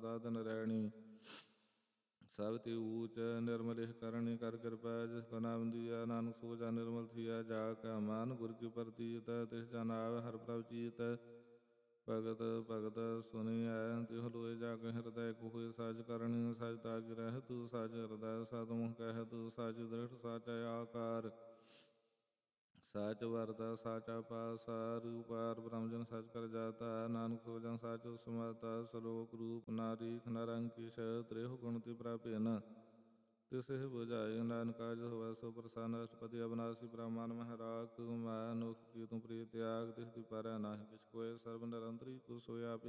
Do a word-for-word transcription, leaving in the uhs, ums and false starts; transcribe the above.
ਸਦਾ ਦਿਨ ਰਹਿਣੀ। ਸਭ ਤੇ ਊਚ ਨਿਰਮਲਿਹ ਕਰਨੀ ਕਰ ਕਿਰਪਾ ਜਿਸ ਕੋ ਨਾਮ ਦੀਆ ਨਾਨਕ ਸੋ ਜਾ ਨਿਰਮਲ ਥੀਆ। ਜਾ ਕਾ ਮਨ ਗੁਰ ਕੀ ਪ੍ਰਤੀਤ ਤਿਸ ਜਨ ਆਵੈ ਹਰਿ ਪ੍ਰਭ ਚੀਤ। ਭਗਤ ਭਗਤ ਸੁਣੀਐ ਤਿਹੁ ਲੋਏ ਜਾ ਕੇ ਹਿਰਦੈ ਕੋ ਹੋਏ ਸਚ ਕਰਣੀ। ਸਚ ਤਾਕਿ ਰਹਿ ਤੂ ਸਚ ਹਿਰਦੈ ਸਤ ਮੁਖ ਕਹਿ ਤੂ ਸਚ ਦ੍ਰਿੜ ਸਾਚਾ ਆਕਾਰ। ਸਚ ਵਰਤੈ ਸਾਚਾ ਪਾਸਾ ਰੂਪਾਰ ਬ੍ਰਹਮ ਜਨ ਸਚ ਕਰ ਜਾਤਾ। ਨਾਨਕ ਸੋ ਜਨ ਸਚ ਸਮਾਤਾ। ਸਲੋਕ ਰੂਪ ਨਾਰੀਖ ਨਰ ਅੰਕਿਸ਼ ਤ੍ਰਿਹੁ ਗੁਣ ਤੀ ਪ੍ਰਭਿਨ। ਤਿਸਹਿ ਬੁਝਾਈ ਨਾਨਕਾ ਜਿਸ ਹੋਵੈ ਸੋ ਪ੍ਰਸੰਨ। ਅਸ਼ਟਪਦੀ ਅਬਿਨਾਸੀ ਬ੍ਰਹਮਨ ਮਹਿ ਰਾਖ। ਮੈਂ ਅਨੋਖ ਕੀ ਤੂੰ ਪ੍ਰੀਤ ਤਿਆਗ ਤਿਸ ਦੀ ਪਰੈ ਨਾਹਿ ਕਿਛ ਕੋਇ। ਸਰਬ ਨਿਰੰਤਰੀ ਤੂੰ ਸੋਇ ਆਪੇ